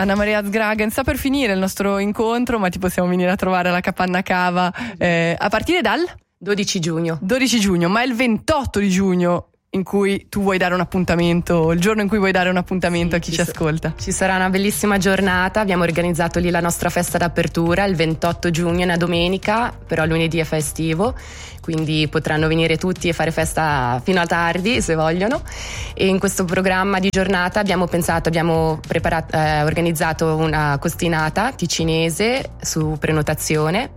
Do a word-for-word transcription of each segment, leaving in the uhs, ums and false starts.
Anna Maria Sgragen, sta per finire il nostro incontro, ma ti possiamo venire a trovare alla Capanna Cava eh, a partire dal dodici giugno. dodici giugno, ma è il ventotto di giugno in cui tu vuoi dare un appuntamento, il giorno in cui vuoi dare un appuntamento sì, a chi ci, ci ascolta. Ci sarà una bellissima giornata, abbiamo organizzato lì la nostra festa d'apertura il ventotto giugno, è una domenica, però lunedì è festivo, quindi potranno venire tutti e fare festa fino a tardi se vogliono. E in questo programma di giornata abbiamo pensato, abbiamo preparato, eh, organizzato una costinata ticinese su prenotazione,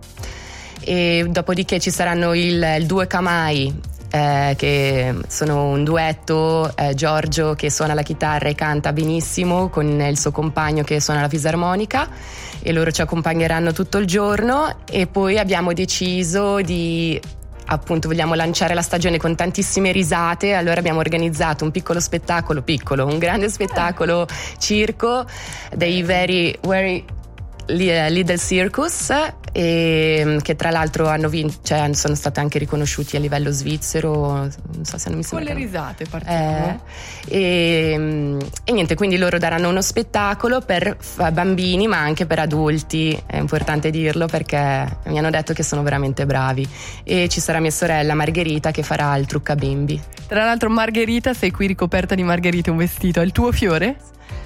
e dopodiché ci saranno il, il duo Camai, Eh, che sono un duetto, eh, Giorgio che suona la chitarra e canta benissimo con il suo compagno che suona la fisarmonica, e loro ci accompagneranno tutto il giorno. E poi abbiamo deciso di, appunto, vogliamo lanciare la stagione con tantissime risate, allora abbiamo organizzato un piccolo spettacolo, piccolo, un grande spettacolo circo dei Very Very Little Circus, e che tra l'altro hanno vinto, cioè sono state anche riconosciuti a livello svizzero, non so se non mi sembra. Con le risate partiamo. Eh, e, e niente, quindi loro daranno uno spettacolo per bambini ma anche per adulti, è importante dirlo perché mi hanno detto che sono veramente bravi, e ci sarà mia sorella Margherita che farà il trucca bimbi. Tra l'altro Margherita, sei qui ricoperta di margherite, un vestito, è il tuo fiore?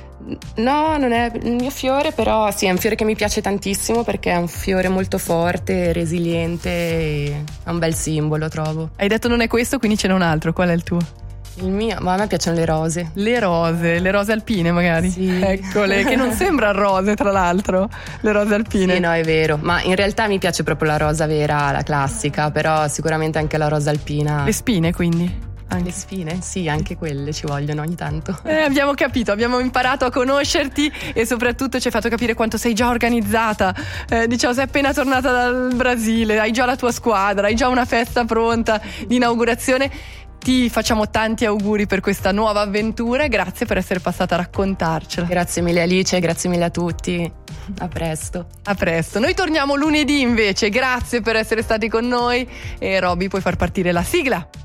No, non è il mio fiore, però sì, è un fiore che mi piace tantissimo perché è un fiore molto forte, resiliente, e è un bel simbolo, trovo. Hai detto non è questo, quindi ce n'è un altro, qual è il tuo? Il mio, ma a me piacciono le rose. Le rose, le rose alpine magari? Sì. Eccole, che non sembrano rose tra l'altro, le rose alpine. Sì, no, è vero, ma in realtà mi piace proprio la rosa vera, la classica, però sicuramente anche la rosa alpina. Le spine quindi? Anche. Le spine? Sì, anche quelle ci vogliono ogni tanto. Eh, abbiamo capito, abbiamo imparato a conoscerti e soprattutto ci hai fatto capire quanto sei già organizzata. Eh, diciamo, sei appena tornata dal Brasile, hai già la tua squadra, hai già una festa pronta di inaugurazione. Ti facciamo tanti auguri per questa nuova avventura e grazie per essere passata a raccontarcela. Grazie mille Alice, grazie mille a tutti. A presto. A presto. Noi torniamo lunedì invece, grazie per essere stati con noi, e Roby, puoi far partire la sigla.